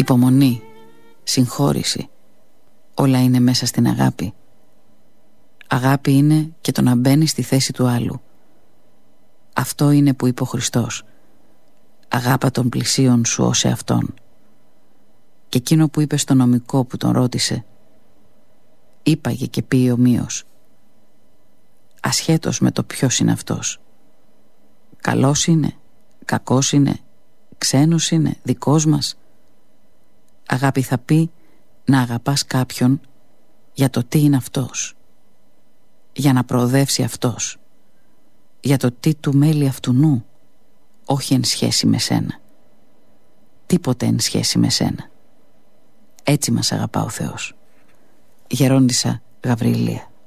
υπομονή, συγχώρηση, όλα είναι μέσα στην αγάπη. Αγάπη είναι και το να μπαίνει στη θέση του άλλου. Αυτό είναι που είπε ο Χριστός: αγάπα των πλησίων σου ως εαυτόν. Και εκείνο που είπε στο νομικό που τον ρώτησε, είπαγε και πει ομοίως, ασχέτως με το ποιος είναι αυτός. Καλός είναι, κακός είναι, ξένος είναι, δικός μας. Αγάπη θα πει να αγαπάς κάποιον για το τι είναι αυτός, για να προοδεύσει αυτός, για το τι του μέλει αυτού νου, όχι εν σχέση με σένα. Τίποτε εν σχέση με σένα. Έτσι μας αγαπά ο Θεός. Γερόντισσα Γαβριλία.